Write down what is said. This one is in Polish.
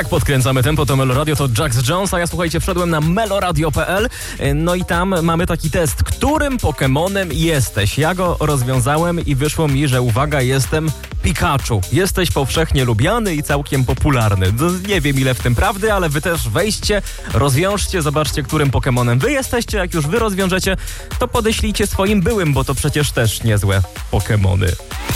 Tak podkręcamy tempo, to Meloradio, to Jax Jones, a ja słuchajcie, wszedłem na meloradio.pl, no i tam mamy taki test, którym Pokemonem jesteś? Ja go rozwiązałem i wyszło mi, że uwaga, jestem Pikachu. Jesteś powszechnie lubiany i całkiem popularny. Nie wiem ile w tym prawdy, ale wy też wejdźcie, rozwiążcie, zobaczcie, którym Pokemonem wy jesteście. Jak już wy rozwiążecie, to podeślijcie swoim byłym, bo to przecież też niezłe Pokemony.